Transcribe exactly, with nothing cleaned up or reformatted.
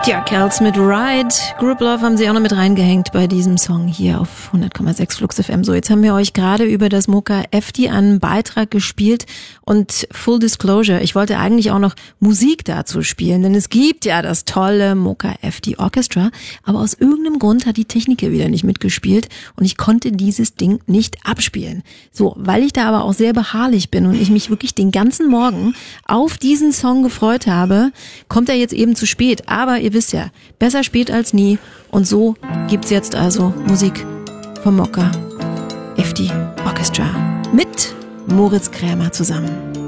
Tja, Kerls mit Ride. Group Love haben sie auch noch mit reingehängt bei diesem Song hier auf hundert Komma sechs Flux F M. So, jetzt haben wir euch gerade über das Mocha Efti einen Beitrag gespielt und Full Disclosure, ich wollte eigentlich auch noch Musik dazu spielen, denn es gibt ja das tolle Mocha Efti Orchestra, aber aus irgendeinem Grund hat die Technik hier wieder nicht mitgespielt und ich konnte dieses Ding nicht abspielen. So, weil ich da aber auch sehr beharrlich bin und ich mich wirklich den ganzen Morgen auf diesen Song gefreut habe, kommt er jetzt eben zu spät, aber ihr wisst ja, besser spät als nie. Und so gibt's jetzt also Musik vom Mocha Efti Orchestra mit Moritz Krämer zusammen.